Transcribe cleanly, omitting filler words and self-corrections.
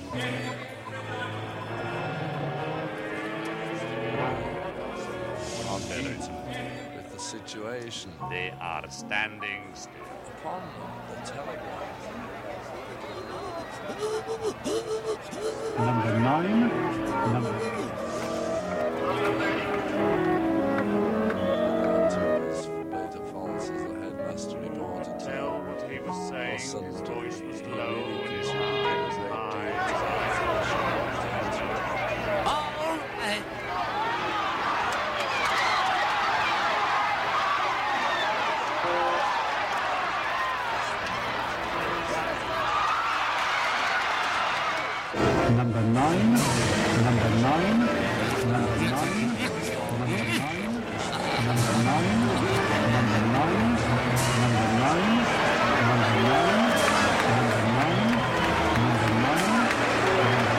With the situation. They are standing still. Upon the telegraph. Number 9. Beta Falls as the headmaster reported. Tell what he was saying. His voice was low and his All eye was high. right. Number 9. Number 9.